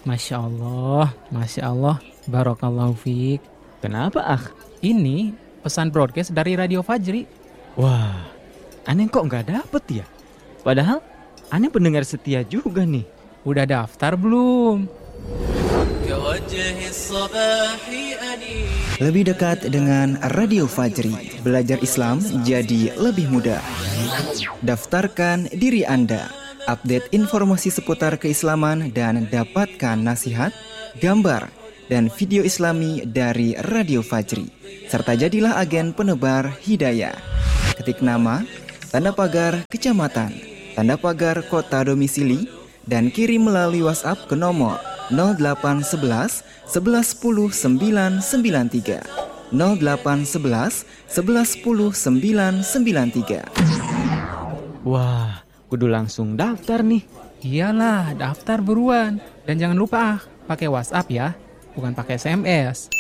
Masya Allah, Barakallahu fiik. Kenapa, Ini pesan broadcast dari Radio Fajri. Wah, aneh kok nggak dapet ya? Padahal aneh pendengar setia juga nih. Udah daftar belum? Lebih dekat dengan Radio Fajri, belajar Islam jadi lebih mudah. Daftarkan diri Anda, update informasi seputar keislaman dan dapatkan nasihat, gambar, dan video Islami dari Radio Fajri. Serta jadilah agen penebar hidayah. Ketik nama, tanda pagar kecamatan, tanda pagar kota domisili, dan kirim melalui WhatsApp ke nomor 0811 11 10 993 0811 11 10 993. Wah, kudu langsung daftar nih. Iyalah, daftar buruan. Dan jangan lupa pakai WhatsApp ya, bukan pakai SMS.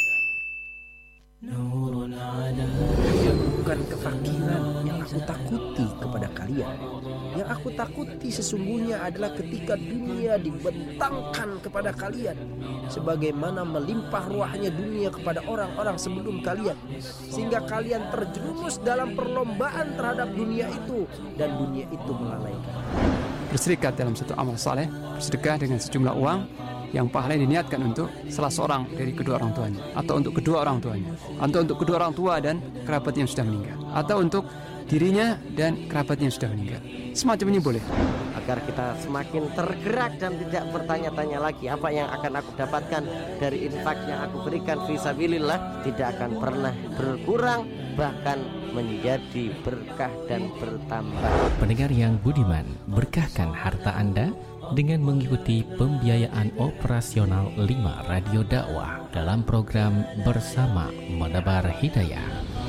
Bukan kefakiran yang aku takuti kepada kalian. Yang aku takuti sesungguhnya adalah ketika dunia dibentangkan kepada kalian, sebagaimana melimpah ruahnya dunia kepada orang-orang sebelum kalian, sehingga kalian terjerumus dalam perlombaan terhadap dunia itu, dan dunia itu melalaikan. Berserikat dalam satu amal saleh, bersedekah dengan sejumlah uang yang pahala diniatkan untuk salah seorang dari kedua orang tuanya, atau untuk kedua orang tuanya, atau untuk kedua orang tua dan kerabat yang sudah meninggal, atau untuk dirinya dan kerabatnya yang sudah meninggal. Semacam ini boleh. Agar kita semakin tergerak dan tidak bertanya-tanya lagi apa yang akan aku dapatkan dari infak yang aku berikan fisabilillah, tidak akan pernah berkurang, bahkan menjadi berkah dan bertambah. Pendengar yang budiman, berkahkan harta Anda dengan mengikuti pembiayaan operasional 5 Radio Dakwah dalam program Bersama Menebar Hidayah.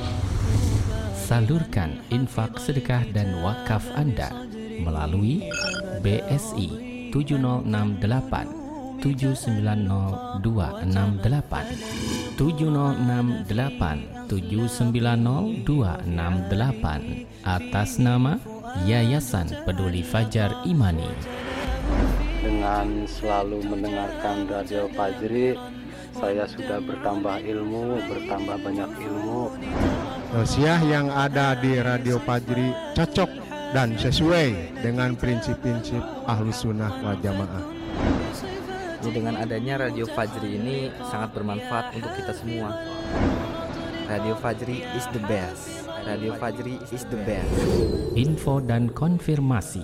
Salurkan infak, sedekah, dan wakaf Anda melalui BSI 7068 790 268 768 790 268 atas nama Yayasan Peduli Fajar Imani. Dengan selalu mendengarkan Radio Fajri, saya sudah bertambah ilmu, bertambah banyak ilmu. Tausiah yang ada di Radio Fajri cocok dan sesuai dengan prinsip-prinsip Ahlus Sunnah wal Jamaah. Jadi dengan adanya Radio Fajri ini sangat bermanfaat untuk kita semua. Radio Fajri is the best. Radio Fajri is the best. Info dan konfirmasi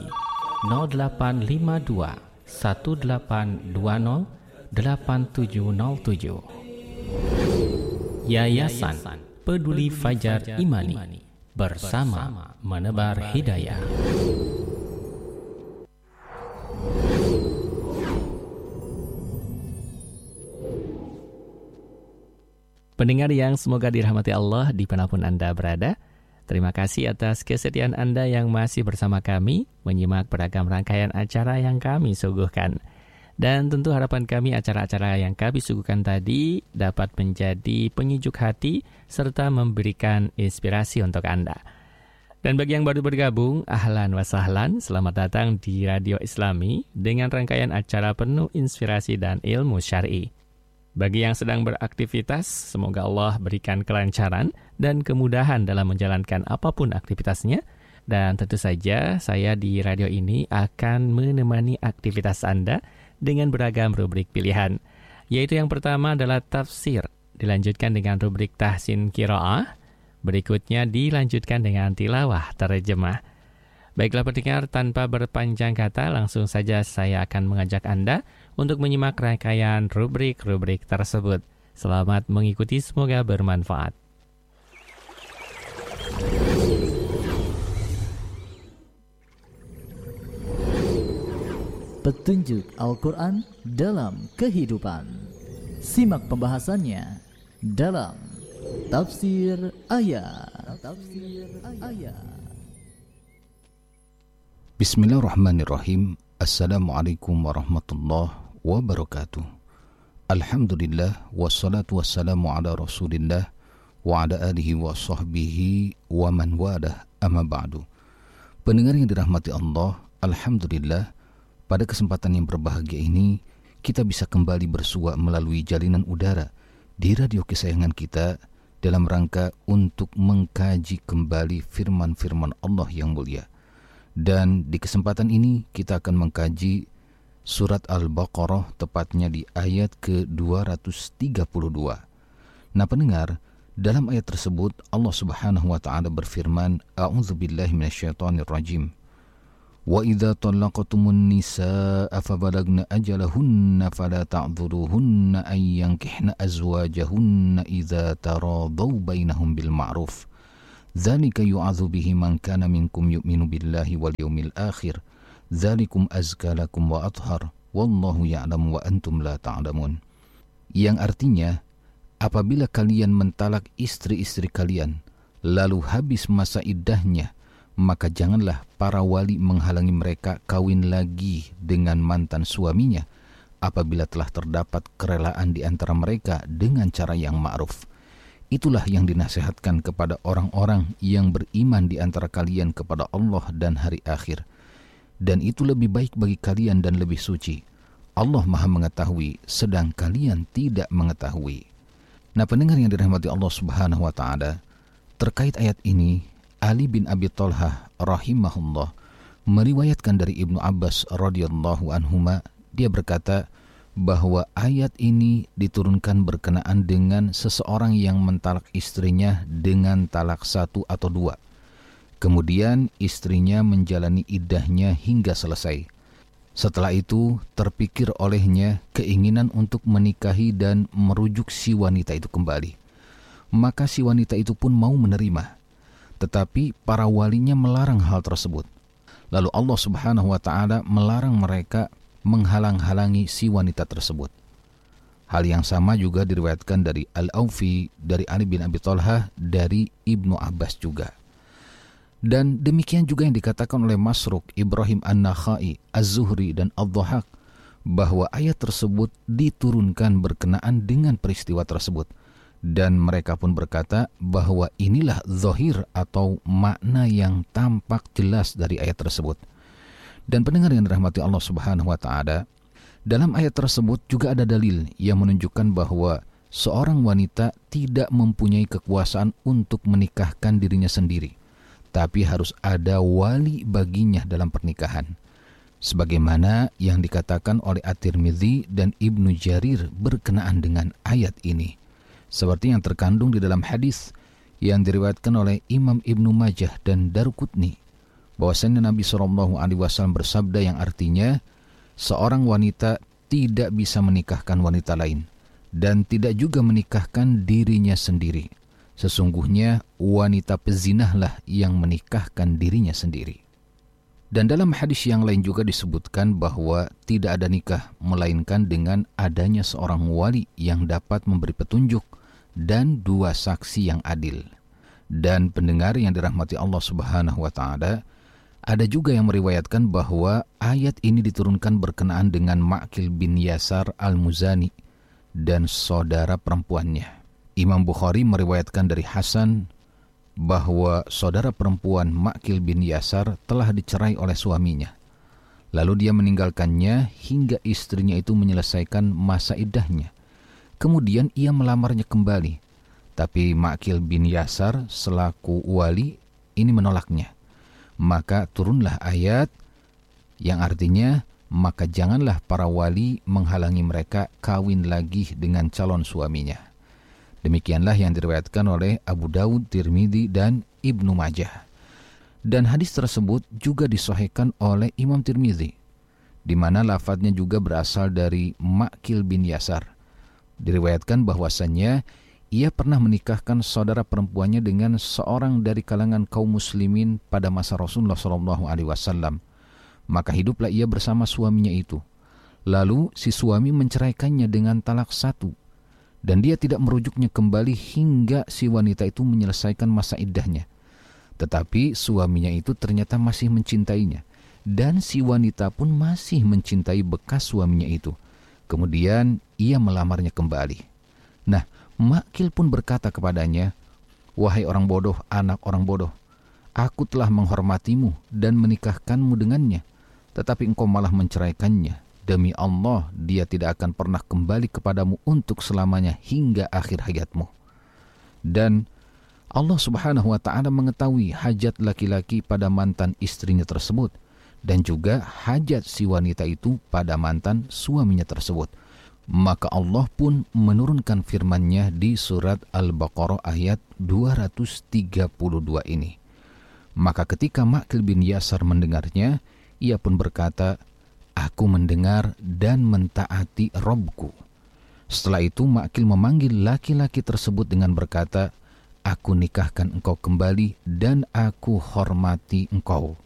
0852 1820 8707. Yayasan Peduli Fajar Imani, bersama menebar hidayah. Pendengar yang semoga dirahmati Allah dimanapun Anda berada, terima kasih atas kesetiaan Anda yang masih bersama kami menyimak beragam rangkaian acara yang kami suguhkan. Dan tentu harapan kami acara-acara yang kami suguhkan tadi dapat menjadi penyejuk hati serta memberikan inspirasi untuk Anda. Dan bagi yang baru bergabung, ahlan wa sahlan, selamat datang di Radio Islami dengan rangkaian acara penuh inspirasi dan ilmu syar'i. Bagi yang sedang beraktivitas, semoga Allah berikan kelancaran dan kemudahan dalam menjalankan apapun aktivitasnya. Dan tentu saja saya di radio ini akan menemani aktivitas Anda dengan beragam rubrik pilihan. Yaitu yang pertama adalah tafsir, dilanjutkan dengan rubrik tahsin qiraah, berikutnya dilanjutkan dengan tilawah terjemah. Baiklah pendengar, tanpa berpanjang kata, langsung saja saya akan mengajak Anda untuk menyimak rangkaian rubrik-rubrik tersebut. Selamat mengikuti, semoga bermanfaat. Petunjuk Al-Quran dalam kehidupan. Simak pembahasannya dalam Tafsir Ayat. Bismillahirrahmanirrahim. Assalamualaikum warahmatullahi wabarakatuh. Alhamdulillah, wassalatu wassalamu ala rasulillah wa ala alihi wa sahbihi wa man walah, amma ba'du. Pendengar yang dirahmati Allah, alhamdulillah, pada kesempatan yang berbahagia ini kita bisa kembali bersua melalui jalinan udara di radio kesayangan kita dalam rangka untuk mengkaji kembali firman-firman Allah yang mulia. Dan di kesempatan ini kita akan mengkaji surat Al-Baqarah, tepatnya di ayat ke-232. Nah pendengar, dalam ayat tersebut Allah Subhanahu wa taala berfirman, A'udzubillahi minasyaitonirrajim. Wa idza talaqtumun nisaa fabalagna ajalahunna fala ta'dhuruhunna ay yankihna azwajahunna idza taradaw bainahum bil ma'ruf. Dzalika yu'adzu bihi man kana minkum yu'minu billahi wal yawmil akhir. Dzalikum azka lakum wa athhar wallahu ya'lamu wa antum la ta'lamun. Yang artinya, apabila kalian mentalak istri-istri kalian lalu habis masa iddahnya, maka janganlah para wali menghalangi mereka kawin lagi dengan mantan suaminya apabila telah terdapat kerelaan di antara mereka dengan cara yang ma'ruf. Itulah yang dinasihatkan kepada orang-orang yang beriman di antara kalian kepada Allah dan hari akhir. Dan itu lebih baik bagi kalian dan lebih suci. Allah Maha mengetahui sedang kalian tidak mengetahui. Nah pendengar yang dirahmati Allah Subhanahu wa taala, terkait ayat ini Ali bin Abi Thalhah rahimahullah meriwayatkan dari Ibnu Abbas radhiyallahu anhuma, dia berkata bahwa ayat ini diturunkan berkenaan dengan seseorang yang mentalak istrinya dengan talak 1 atau 2. Kemudian istrinya menjalani iddahnya hingga selesai. Setelah itu terpikir olehnya keinginan untuk menikahi dan merujuk si wanita itu kembali. Maka si wanita itu pun mau menerima. Tetapi para walinya melarang hal tersebut. Lalu Allah Subhanahu wa taala melarang mereka menghalang-halangi si wanita tersebut. Hal yang sama juga diriwayatkan dari Al-Aufi, dari Ali bin Abi Thalhah, dari Ibnu Abbas juga. Dan demikian juga yang dikatakan oleh Masruq, Ibrahim An-Nakhai, Az-Zuhri, dan Ad-Dhahak, bahwa ayat tersebut diturunkan berkenaan dengan peristiwa tersebut. Dan mereka pun berkata bahwa inilah zahir atau makna yang tampak jelas dari ayat tersebut. Dan pendengar yang dirahmati Allah Subhanahu wa taala, dalam ayat tersebut juga ada dalil yang menunjukkan bahwa seorang wanita tidak mempunyai kekuasaan untuk menikahkan dirinya sendiri, tapi harus ada wali baginya dalam pernikahan. Sebagaimana yang dikatakan oleh At-Tirmidzi dan Ibnu Jarir berkenaan dengan ayat ini. Seperti yang terkandung di dalam hadis yang diriwayatkan oleh Imam Ibnu Majah dan Daruqutni, bahwasanya Nabi SAW bersabda yang artinya, seorang wanita tidak bisa menikahkan wanita lain dan tidak juga menikahkan dirinya sendiri. Sesungguhnya wanita pezinahlah yang menikahkan dirinya sendiri. Dan dalam hadis yang lain juga disebutkan bahwa tidak ada nikah melainkan dengan adanya seorang wali yang dapat memberi petunjuk dan 2 saksi yang adil. Dan pendengar yang dirahmati Allah Subhanahu wa taala, ada juga yang meriwayatkan bahwa ayat ini diturunkan berkenaan dengan Ma'qil bin Yasar Al-Muzani dan saudara perempuannya. Imam Bukhari meriwayatkan dari Hasan bahwa saudara perempuan Ma'qil bin Yasar telah dicerai oleh suaminya. Lalu dia meninggalkannya hingga istrinya itu menyelesaikan masa iddahnya. Kemudian ia melamarnya kembali. Tapi Ma'qil bin Yasar selaku wali ini menolaknya. Maka turunlah ayat yang artinya, maka janganlah para wali menghalangi mereka kawin lagi dengan calon suaminya. Demikianlah yang diriwayatkan oleh Abu Daud, Tirmidzi, dan Ibnu Majah. Dan hadis tersebut juga disahihkan oleh Imam Tirmidzi, di mana lafadznya juga berasal dari Ma'qil bin Yasar. Diriwayatkan bahwasannya ia pernah menikahkan saudara perempuannya dengan seorang dari kalangan kaum muslimin pada masa Rasulullah SAW. Maka hiduplah ia bersama suaminya itu. Lalu si suami menceraikannya dengan talak 1. Dan dia tidak merujuknya kembali hingga si wanita itu menyelesaikan masa iddahnya. Tetapi suaminya itu ternyata masih mencintainya. Dan si wanita pun masih mencintai bekas suaminya itu. Kemudian ia melamarnya kembali. Nah, Ma'qil pun berkata kepadanya, "Wahai orang bodoh, anak orang bodoh, aku telah menghormatimu dan menikahkanmu dengannya, tetapi engkau malah menceraikannya demi Allah, dia tidak akan pernah kembali kepadamu untuk selamanya hingga akhir hayatmu. Dan Allah Subhanahu wa ta'ala mengetahui hajat laki-laki pada mantan istrinya tersebut, dan juga hajat si wanita itu pada mantan suaminya tersebut. Maka Allah pun menurunkan firman-Nya di surat Al-Baqarah ayat 232 ini. Maka ketika Ma'qil bin Yasar mendengarnya, ia pun berkata, "Aku mendengar dan mentaati Rabbku." Setelah itu Ma'qil memanggil laki-laki tersebut dengan berkata, "Aku nikahkan engkau kembali dan aku hormati engkau."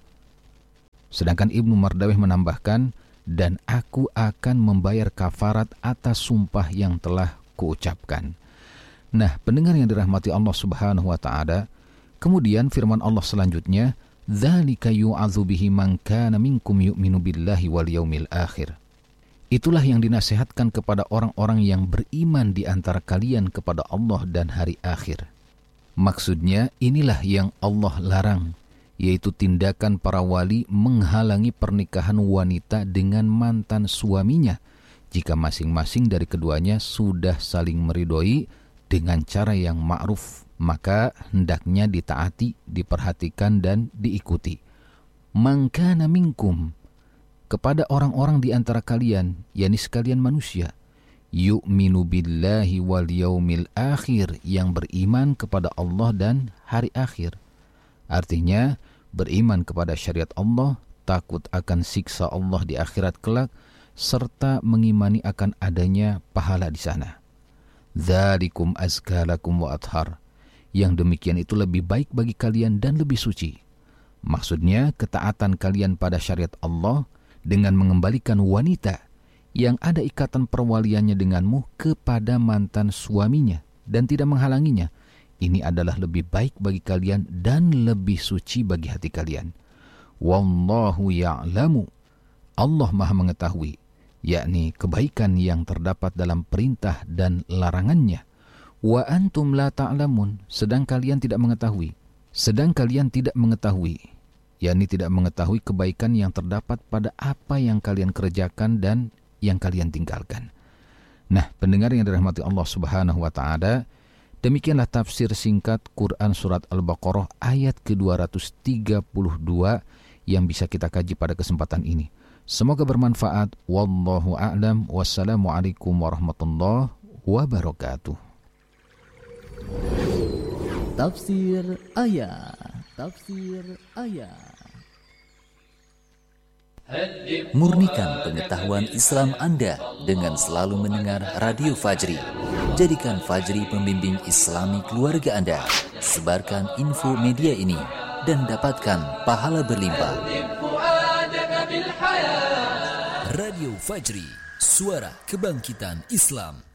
Sedangkan Ibnu Mardawih menambahkan, "Dan aku akan membayar kafarat atas sumpah yang telah kuucapkan." Nah, pendengar yang dirahmati Allah Subhanahu wa ta'ala, kemudian firman Allah selanjutnya, "Dzalika yu'adzu bihi man kana minkum yu'minu billahi wal yaumil akhir." Itulah yang dinasihatkan kepada orang-orang yang beriman di antara kalian kepada Allah dan hari akhir. Maksudnya inilah yang Allah larang, yaitu tindakan para wali menghalangi pernikahan wanita dengan mantan suaminya jika masing-masing dari keduanya sudah saling meridhoi dengan cara yang ma'ruf, maka hendaknya ditaati, diperhatikan dan diikuti. Man kana minkum, kepada orang-orang di antara kalian, yakni sekalian manusia, yu'minu billahi wal yaumil akhir, yang beriman kepada Allah dan hari akhir. Artinya beriman kepada syariat Allah, takut akan siksa Allah di akhirat kelak, serta mengimani akan adanya pahala di sana. Dzalikum azka lakum wa athhar, yang demikian itu lebih baik bagi kalian dan lebih suci. Maksudnya ketaatan kalian pada syariat Allah dengan mengembalikan wanita yang ada ikatan perwaliannya denganmu kepada mantan suaminya dan tidak menghalanginya. Ini adalah lebih baik bagi kalian dan lebih suci bagi hati kalian. Wallahu ya'lamu, Allah Maha mengetahui, yakni kebaikan yang terdapat dalam perintah dan larangannya. Wa antum la ta'lamun, sedang kalian tidak mengetahui. Yakni tidak mengetahui kebaikan yang terdapat pada apa yang kalian kerjakan dan yang kalian tinggalkan. Nah, pendengar yang dirahmati Allah Subhanahu wa ta'ala, demikianlah tafsir singkat Quran Surat Al-Baqarah ayat ke-232 yang bisa kita kaji pada kesempatan ini. Semoga bermanfaat. Wallahu a'lam. Wassalamualaikum warahmatullahi wabarakatuh. Tafsir ayat. Murnikan pengetahuan Islam Anda dengan selalu mendengar Radio Fajri. Jadikan Fajri pembimbing Islami keluarga Anda. Sebarkan info media ini dan dapatkan pahala berlimpah. Radio Fajri, suara kebangkitan Islam.